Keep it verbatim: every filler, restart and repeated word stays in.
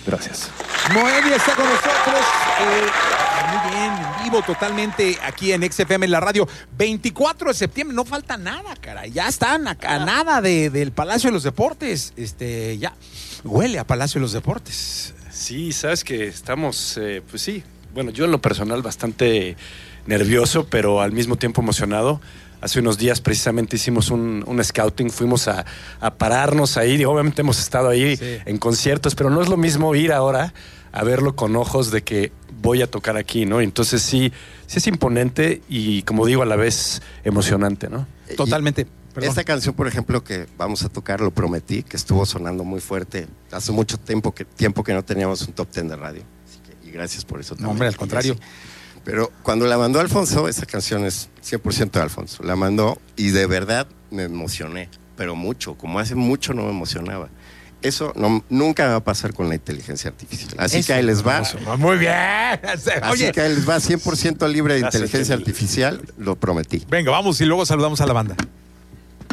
Gracias. Moenia está con nosotros. Eh, muy bien, en vivo totalmente aquí en X F M en la radio. veinticuatro de septiembre, no falta nada, cara. Ya están a, a nada de, del Palacio de los Deportes. Este, ya huele a Palacio de los Deportes. Sí, sabes que estamos, eh, pues sí, bueno, yo en lo personal bastante nervioso, pero al mismo tiempo emocionado. Hace unos días precisamente hicimos un, un scouting, fuimos a, a pararnos ahí, y obviamente hemos estado ahí sí. en conciertos, pero no es lo mismo ir ahora a verlo con ojos de que voy a tocar aquí, ¿no? Entonces sí, sí es imponente y, como digo, a la vez emocionante, ¿no? Totalmente. Perdón. Esta canción, por ejemplo, que vamos a tocar, Lo Prometí, que estuvo sonando muy fuerte. Hace mucho tiempo que, tiempo que no teníamos un top ten de radio. Así que, y gracias por eso también. No, hombre, al contrario. Pero cuando la mandó Alfonso, esa canción es cien por ciento de Alfonso. La mandó y de verdad me emocioné, pero mucho. Como hace mucho no me emocionaba. Eso no, nunca va a pasar con la inteligencia artificial. Así Eso, que ahí les va. Muy bien. Así Oye. que ahí les va cien por ciento libre de inteligencia artificial. Lo prometí. Venga, vamos y luego saludamos a la banda.